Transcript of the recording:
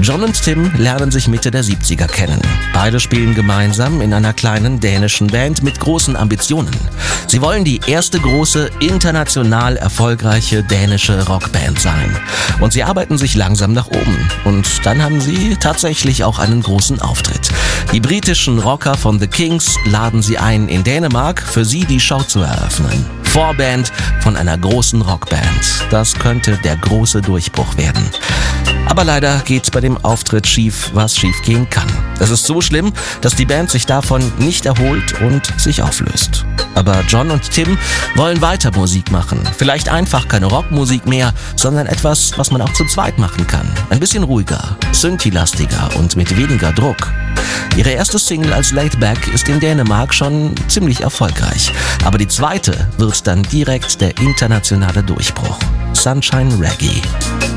John und Tim lernen sich Mitte der 70er kennen. Beide spielen gemeinsam in einer kleinen dänischen Band mit großen Ambitionen. Sie wollen die erste große, international erfolgreiche dänische Rockband sein. Und sie arbeiten sich langsam nach oben. Und dann haben sie tatsächlich auch einen großen Auftritt. Die britischen Rocker von The Kings laden sie ein, in Dänemark für sie die Show zu eröffnen. Vorband von einer großen Rockband. Das könnte der große Durchbruch werden. Aber leider geht bei dem Auftritt schief, was schief gehen kann. Es ist so schlimm, dass die Band sich davon nicht erholt und sich auflöst. Aber John und Tim wollen weiter Musik machen. Vielleicht einfach keine Rockmusik mehr, sondern etwas, was man auch zu zweit machen kann. Ein bisschen ruhiger, synthi-lastiger und mit weniger Druck. Ihre erste Single als Laid Back ist in Dänemark schon ziemlich erfolgreich. Aber die zweite wird dann direkt der internationale Durchbruch. Sunshine Reggae.